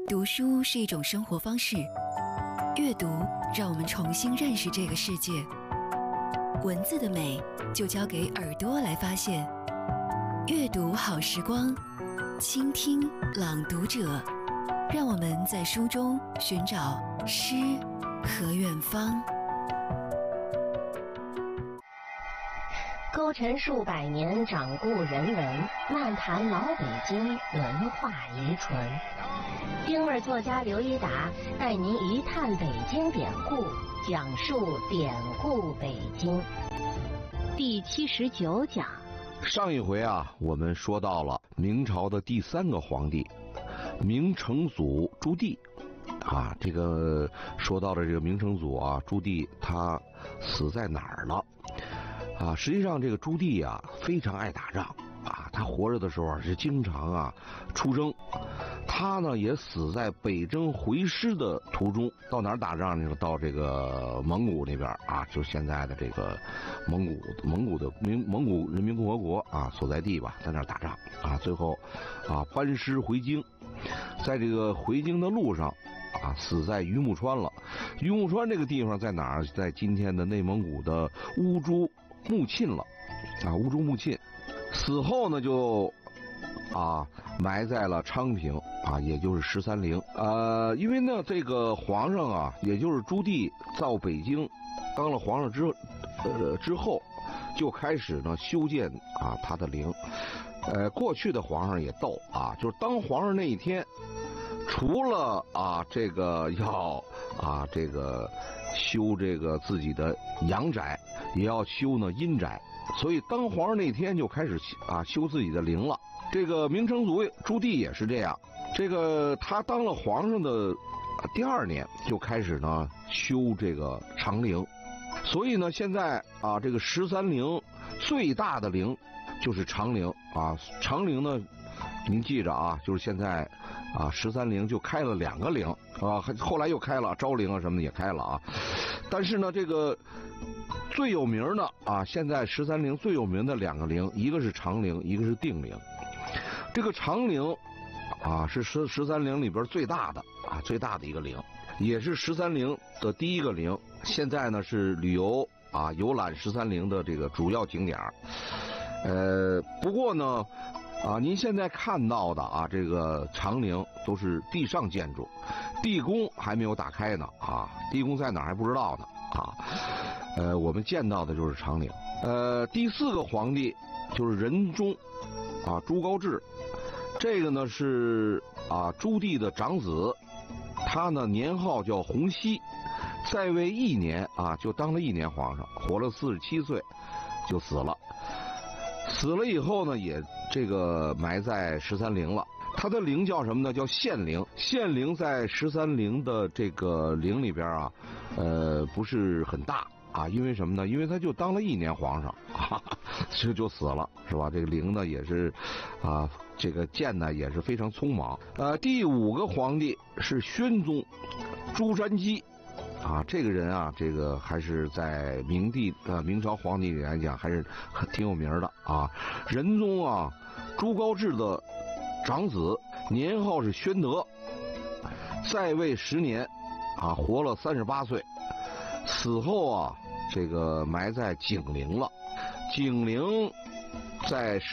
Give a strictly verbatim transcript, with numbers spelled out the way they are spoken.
读书是一种生活方式，阅读让我们重新认识这个世界。文字的美就交给耳朵来发现。阅读好时光，倾听朗读者，让我们在书中寻找诗和远方。 勾陈数百年掌故人文，漫谈老北京文化遗存。京味作家刘一达带您一探北京典故，讲述典故北京。第七十九讲。 上一回啊，我们说到了明朝的第三个皇帝明成祖朱棣啊，这个说到了这个明成祖啊，朱棣他死在哪儿了啊？实际上这个朱棣啊非常爱打仗啊，他活着的时候是经常啊出征。他呢也死在北征回师的途中，到哪儿打仗呢？到这个蒙古那边啊，就现在的这个蒙古蒙古的明蒙古人民共和国啊所在地吧，在那儿打仗啊，最后啊班师回京，在这个回京的路上啊死在榆木川了。榆木川这个地方在哪儿？在今天的内蒙古的乌珠木沁了啊，乌珠木沁。死后呢就啊埋在了昌平啊，也就是十三陵。呃，因为呢，这个皇上啊，也就是朱棣到北京当了皇上之呃之后，就开始呢修建啊他的陵。呃，过去的皇上也逗啊，就是当皇上那一天，除了啊这个要啊这个修这个自己的阳宅，也要修呢阴宅，所以当皇上那天就开始啊修自己的陵了。这个明成祖朱棣也是这样，这个他当了皇上的第二年就开始呢修这个长陵，所以呢现在啊这个十三陵最大的陵就是长陵啊，长陵呢您记着啊，就是现在啊十三陵就开了两个陵啊，后来又开了昭陵啊什么的也开了啊，但是呢这个最有名的啊，现在十三陵最有名的两个陵，一个是长陵，一个是定陵。这个长陵啊是十十三陵里边最大的啊最大的一个陵，也是十三陵的第一个陵。现在呢是旅游啊游览十三陵的这个主要景点。呃，不过呢啊您现在看到的啊这个长陵都是地上建筑，地宫还没有打开呢啊，地宫在哪儿还不知道呢啊。呃，我们见到的就是长陵。呃，第四个皇帝就是仁宗啊朱高炽。这个呢是啊朱棣的长子，他呢年号叫洪熙，在位一年啊就当了一年皇上，活了四十七岁就死了。死了以后呢也这个埋在十三陵了。他的陵叫什么呢？叫献陵。献陵在十三陵的这个陵里边啊，呃不是很大啊，因为什么呢？因为他就当了一年皇上，哈哈，就就死了，是吧？这个陵呢也是啊。这个建呢也是非常匆忙。呃，第五个皇帝是宣宗朱瞻基，啊，这个人啊，这个还是在明帝呃明朝皇帝里来讲还是很挺有名的啊。仁宗啊，朱高炽的长子，年号是宣德，在位十年，啊，活了三十八岁，死后啊，这个埋在景陵了。景陵在十